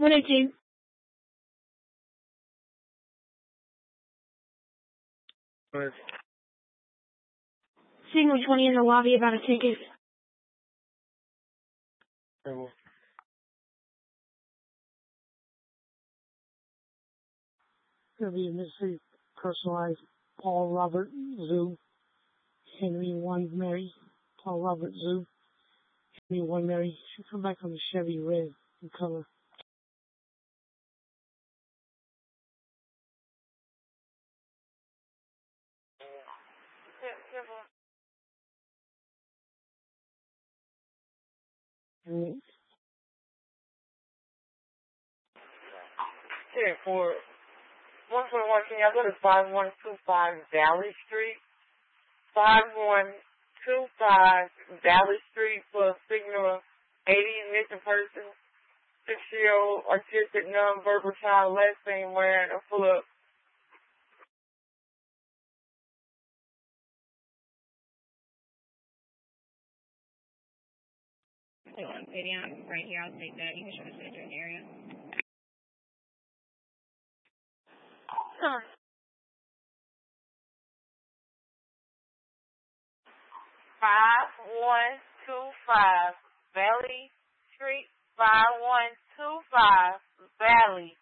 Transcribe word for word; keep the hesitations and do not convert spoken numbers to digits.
one eighteen. Right. Signal twenty in the lobby about a ticket. Okay, well. Gonna be a Mississippi personalized Paul Robert Zoo. Henry one Mary. Paul Robert Zoo. Henry one Mary. Should come back on the Chevy red in color. Mm. Yeah, for one twenty-one, can y'all go to five one two five Valley Street? five one two five Valley Street for signal eighty missing person, six-year-old autistic nonverbal child, last name wearing a full up. So on video right here, I'll take that. You can show us the area. Sorry. five one two five Valley Street, five one two five Valley